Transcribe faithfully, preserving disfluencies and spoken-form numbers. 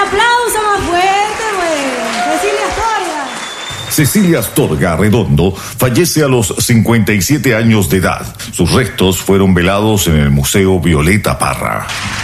aplauso más fuerte, güey. Cecilia Astorga. Cecilia Astorga Redondo fallece a los cincuenta y siete años de edad. Sus restos fueron velados en el Museo Violeta Parra.